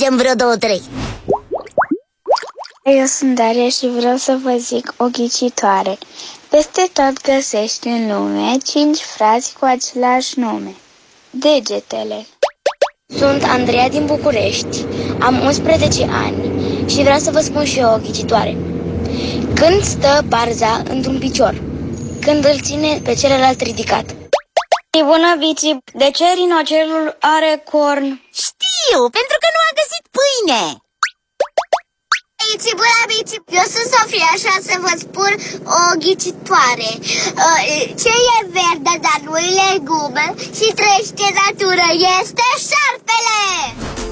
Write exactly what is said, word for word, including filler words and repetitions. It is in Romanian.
alegem vreo două, trei. Eu sunt Daria și vreau să vă zic o ghicitoare. Peste tot găsești în lume cinci frați cu același nume. Degetele. Sunt Andreea din București, am unsprezece ani și vreau să vă spun și eu o ghicitoare. Când stă barza într-un picior? Când îl ține pe celălalt ridicat. Bună, Bici! De ce rinocerul are corn? Știu, pentru că nu a găsit pâine. Bici, bună, Bici! Eu sunt Sofia și o să vă spun o ghicitoare. Ce e verde, dar nu e legume și trăiește în natură este șarpele!